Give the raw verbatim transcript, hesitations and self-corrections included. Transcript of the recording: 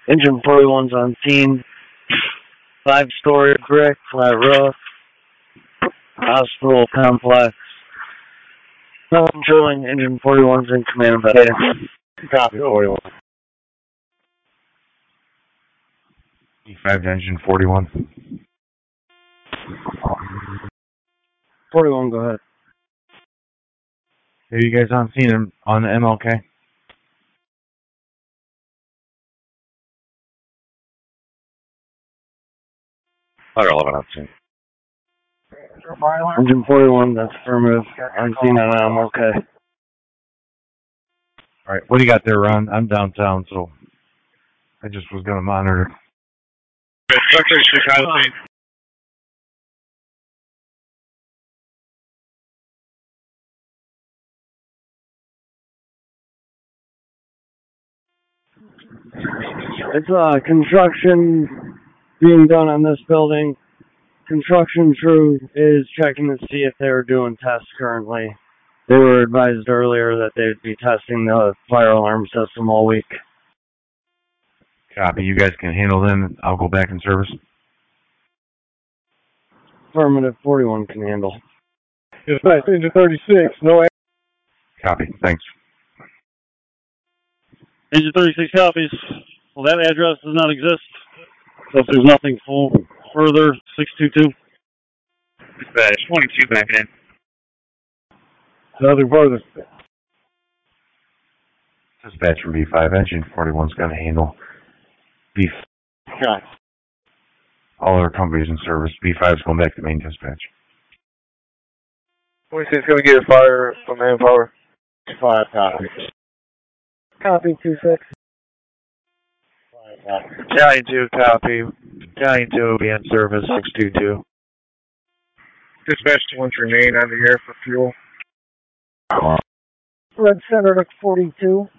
Engine forty-one's on scene. Five-story brick, flat roof. Hospital complex. Not controlling. Engine forty-one's in command of that. Copy, forty-one. B five to engine forty-one. forty-one, go ahead. Are you guys on scene on the M L K? Fire eleven on scene. Engine forty-one, that's affirmative. On scene on M L K. Alright, what do you got there, Ron? I'm downtown, so I just was going to monitor. It's uh, construction being done on this building. Construction crew is checking to see if they're doing tests currently. They were advised earlier that they'd be testing the fire alarm system all week. Copy. You guys can handle them. I'll go back in service. Affirmative, forty-one can handle. It's nice. Engine thirty-six, no. Copy. Thanks. Engine thirty-six copies. Well, that address does not exist. So if there's nothing full further, six two two. Dispatch, twenty-two back in. Nothing further. Dispatch from B five. Engine forty-one's going to handle. B five. Got it. All our companies in service. B five's going back to main dispatch. twenty-six going to get a fire from manpower. Five copy. Copy, two six. County two copy. County two will be in service, six two two. Dispatch ones remain on the air for fuel. Red Center at forty-two.